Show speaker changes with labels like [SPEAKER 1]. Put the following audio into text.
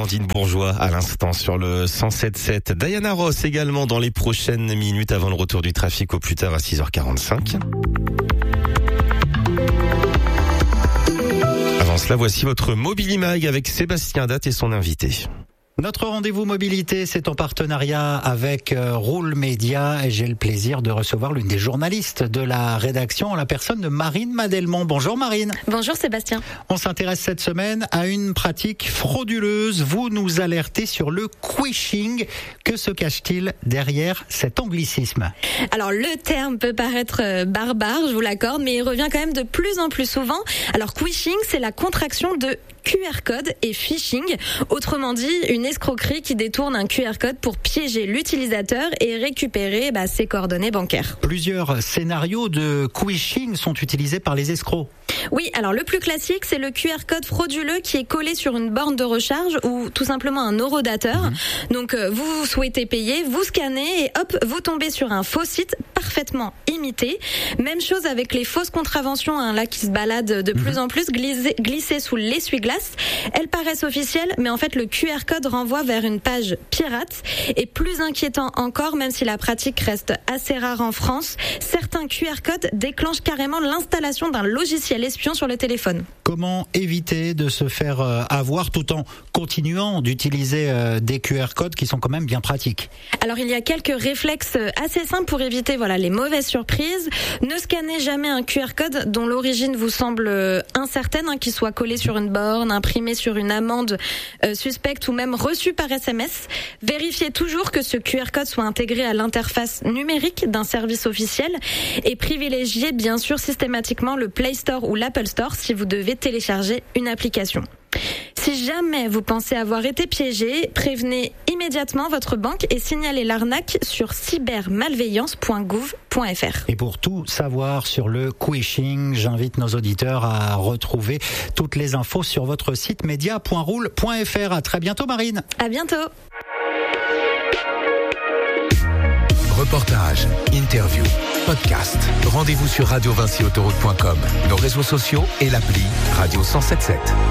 [SPEAKER 1] Amandine Bourgeois à l'instant sur le 107.7. Diana Ross également dans les prochaines minutes avant le retour du trafic au plus tard à 6h45. Avant cela, voici votre Mobilimag avec Sébastien Datt et son invité.
[SPEAKER 2] Notre rendez-vous mobilité, c'est en partenariat avec Roule Média et j'ai le plaisir de recevoir l'une des journalistes de la rédaction, la personne de Marine Madelmont. Bonjour Marine.
[SPEAKER 3] Bonjour Sébastien.
[SPEAKER 2] On s'intéresse cette semaine à une pratique frauduleuse. Vous nous alertez sur le quishing. Que se cache-t-il derrière cet anglicisme ?
[SPEAKER 3] Alors le terme peut paraître barbare, je vous l'accorde, mais il revient quand même de plus en plus souvent. Alors quishing, c'est la contraction de QR code et phishing, autrement dit une escroquerie qui détourne un QR code pour piéger l'utilisateur et récupérer ses coordonnées bancaires.
[SPEAKER 2] Plusieurs scénarios de quishing sont utilisés par les escrocs.
[SPEAKER 3] Oui, alors le plus classique, c'est le QR code frauduleux qui est collé sur une borne de recharge ou tout simplement un horodateur. Donc vous souhaitez payer, vous scannez et hop, vous tombez sur un faux site parfaitement imité. Même chose avec les fausses contraventions là qui se baladent de plus en plus, glissées sous l'essuie-glace. Elles paraissent officielles, mais en fait le QR code renvoie vers une page pirate. Et plus inquiétant encore, même si la pratique reste assez rare en France, certains QR codes déclenchent carrément l'installation d'un logiciel espion sur le téléphone.
[SPEAKER 2] Comment éviter de se faire avoir tout en continuant d'utiliser des QR codes qui sont quand même bien pratiques ?
[SPEAKER 3] Alors il y a quelques réflexes assez simples pour éviter les mauvaises surprises. Ne scannez jamais un QR code dont l'origine vous semble incertaine, qui soit collé sur une borne, imprimé sur une amende suspecte ou même reçu par SMS. Vérifiez toujours que ce QR code soit intégré à l'interface numérique d'un service officiel et privilégiez bien sûr systématiquement le Play Store ou l'Apple Store si vous devez télécharger une application. Si jamais vous pensez avoir été piégé, prévenez immédiatement votre banque et signalez l'arnaque sur cybermalveillance.gouv.fr.
[SPEAKER 2] Et pour tout savoir sur le quishing, j'invite nos auditeurs à retrouver toutes les infos sur votre site media.roule.fr. À très bientôt Marine.
[SPEAKER 3] À bientôt.
[SPEAKER 4] Reportage, interview, podcast. Rendez-vous sur radiovinciautoroute.com, nos réseaux sociaux et l'appli Radio 107.7.